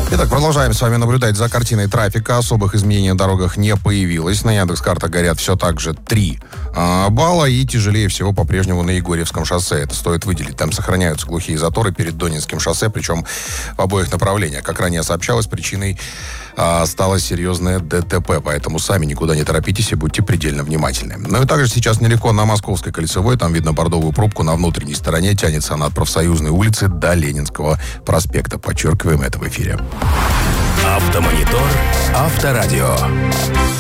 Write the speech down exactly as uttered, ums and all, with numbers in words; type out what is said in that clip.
Итак, продолжаем с вами наблюдать за картиной трафика. Особых изменений на дорогах не появилось. На Яндекс.Картах горят все так же три а, балла. И тяжелее всего по-прежнему на Егорьевском шоссе. Это стоит выделить. Там сохраняются глухие заторы перед Донинским шоссе, причем в обоих направлениях. Как ранее сообщалось, причиной а, стало серьезное ДТП. Поэтому сами никуда не торопитесь и будьте предельно внимательны. Ну и также сейчас нелегко на Московской кольцевой. Там видно бордовую пробку на внутренней стороне. Тянется она от Профсоюзной улицы до Ленинского проспекта. Подчеркиваем это в эфире. Автомонитор. Авторадио.